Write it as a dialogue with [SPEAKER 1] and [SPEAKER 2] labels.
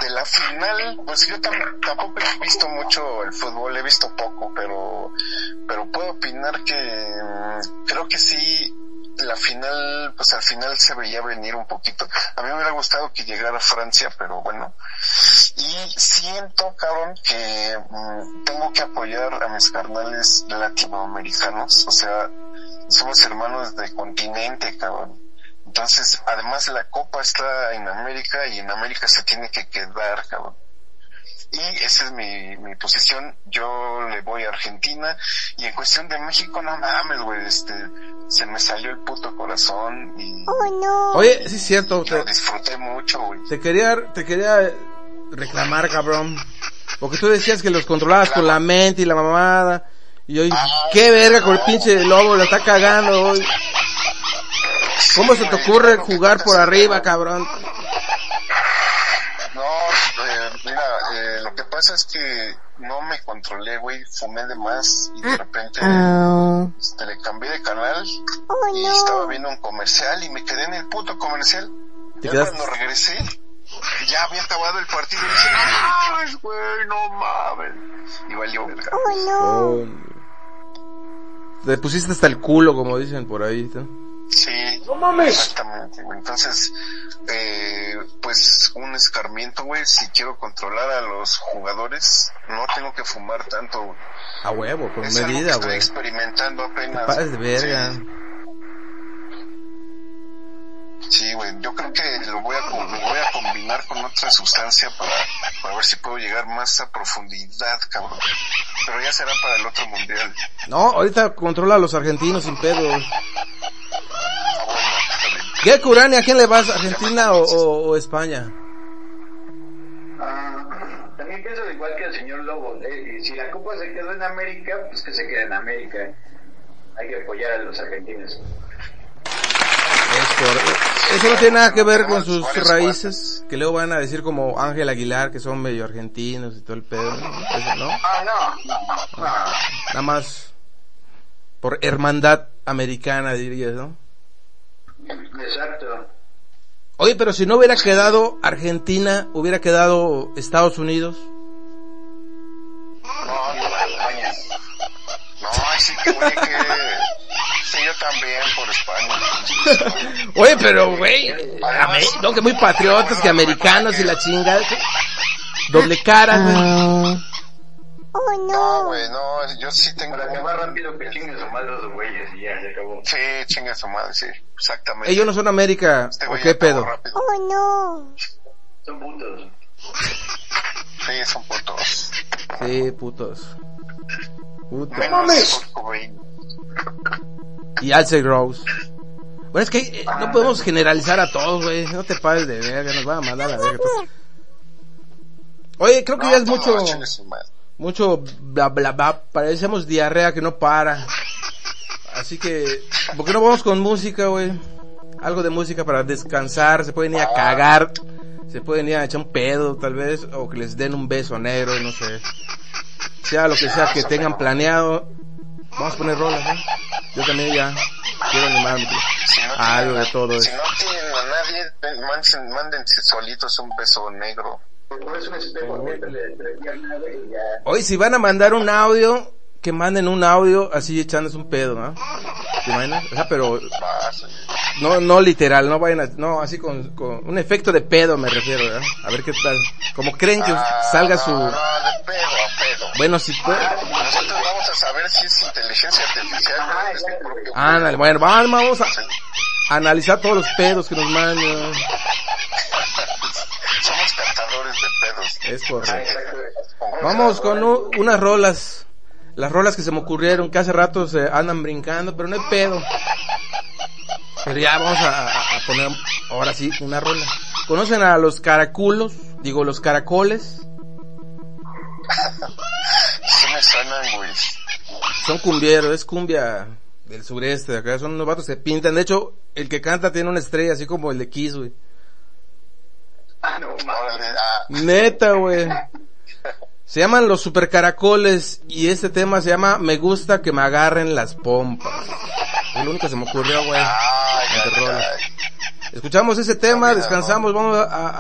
[SPEAKER 1] De la final, pues yo tampoco he visto mucho el fútbol, he visto poco, pero puedo opinar que creo que sí, la final, pues al final se veía venir un poquito. A mí me hubiera gustado que llegara Francia, pero bueno. Y siento, cabrón, que tengo que apoyar a mis carnales latinoamericanos, o sea, somos hermanos de continente, cabrón. Entonces, además la copa está en América y en América se tiene que quedar, cabrón. Y esa es mi posición. Yo le voy a Argentina. Y en cuestión de México, no mames, güey, se me salió el puto corazón y...
[SPEAKER 2] Oh, no.
[SPEAKER 3] Oye, sí es cierto.
[SPEAKER 1] Lo disfruté mucho, güey.
[SPEAKER 3] Te quería reclamar, cabrón. Porque tú decías que los controlabas con la mente y la mamada. Y yo dije, qué verga con el pinche lobo, la está cagando hoy. ¿Cómo se te ocurre jugar por arriba, cabrón?
[SPEAKER 1] No, mira, lo que pasa es que no me controlé, güey, fumé de más y de repente le cambié de canal y estaba viendo un comercial y me quedé en el puto comercial. Ya cuando regresé, ya había acabado el partido y dije, no mames, güey, no mames. Y valió verga.
[SPEAKER 3] Te pusiste hasta el culo, como dicen por ahí, ¿no?
[SPEAKER 1] Sí,
[SPEAKER 3] no mames.
[SPEAKER 1] Exactamente, güey. Entonces, pues un escarmiento, güey. Si quiero controlar a los jugadores, no tengo que fumar tanto, güey.
[SPEAKER 3] A huevo, con
[SPEAKER 1] es
[SPEAKER 3] medida,
[SPEAKER 1] güey. Estoy experimentando apenas.
[SPEAKER 3] Pares de verga.
[SPEAKER 1] Sí, güey. Yo creo que lo voy a combinar con otra sustancia para ver si puedo llegar más a profundidad, cabrón. Pero ya será para el otro mundial.
[SPEAKER 3] No, ahorita controla a los argentinos sin pedo. ¿Qué, Curani? ¿A quién le vas? ¿Argentina o España?
[SPEAKER 4] También pienso igual que el señor Lobo. Si la Copa se quedó en América, pues que se quede en América. Hay que apoyar a los argentinos.
[SPEAKER 3] Eso no tiene nada que ver con sus raíces, que luego van a decir como Ángel Aguilar, que son medio argentinos y todo el pedo, ¿no?
[SPEAKER 4] No.
[SPEAKER 3] Nada más por hermandad americana, dirías, ¿no?
[SPEAKER 4] Exacto.
[SPEAKER 3] Oye, pero si no hubiera quedado Argentina, hubiera quedado Estados Unidos.
[SPEAKER 1] No, España. No, sí que güey, que... Sí, yo también por España.
[SPEAKER 3] Oye, pero güey, no, que muy patriotas, que americanos y la chingada. Doble cara, güey.
[SPEAKER 2] Oh,
[SPEAKER 1] no, güey, no, yo sí tengo...
[SPEAKER 4] Para que más rápido que chinguen su madre los güeyes y ya se acabó.
[SPEAKER 1] Sí, chinguen su madre, sí, exactamente.
[SPEAKER 3] Ellos no son América, ¿o qué pedo?
[SPEAKER 2] Oh, no.
[SPEAKER 4] Son putos.
[SPEAKER 1] Sí, son putos.
[SPEAKER 3] Sí, putos.
[SPEAKER 1] No mames.
[SPEAKER 3] Y Alce Rose. Bueno, es que no podemos generalizar a todos, güey. No te pares de verga, nos van a mandar a la verga. Oye, creo que ya es mucho bla bla bla. Parecemos diarrea que no para. Así que, ¿por qué no vamos con música, güey? Algo de música para descansar. Se pueden ir a cagar. Se pueden ir a echar un pedo, tal vez. O que les den un beso negro, no sé. Sea lo que sea que tengan planeado. Vamos a poner rolas, ¿no? Yo también ya quiero animarme a algo de todo eso.
[SPEAKER 1] Si no tienen a nadie, mándense solitos un beso negro.
[SPEAKER 3] Hoy si van a mandar un audio, que manden un audio así echándose un pedo, ¿no? ¿Te imaginas? O sea, pero no literal, no vayan a, no, así con un efecto de pedo me refiero, ¿verdad? A ver qué tal. Como creen que salga su...
[SPEAKER 1] No, de pedo a pedo.
[SPEAKER 3] Bueno, si puede...
[SPEAKER 1] Nosotros vamos a saber si es inteligencia artificial.
[SPEAKER 3] Ándale, bueno, vamos a analizar todos los pedos que nos mandan.
[SPEAKER 1] Somos captadores de pedos.
[SPEAKER 3] Es correcto. Vamos con unas rolas. Las rolas que se me ocurrieron, que hace rato se andan brincando, pero no hay pedo. Pero ya vamos a poner ahora sí una rola. ¿Conocen a los caraculos? Digo, los caracoles.
[SPEAKER 1] Sí me suenan, güey.
[SPEAKER 3] Son cumbieros, es cumbia del sureste de acá. Son unos vatos que se pintan. De hecho, el que canta tiene una estrella así como el de Kiss, güey. Neta, güey. Se llaman los Super Caracoles y este tema se llama Me gusta que me agarren las pompas. Es lo único que se me ocurrió, güey. Escuchamos ese tema, descansamos, vamos a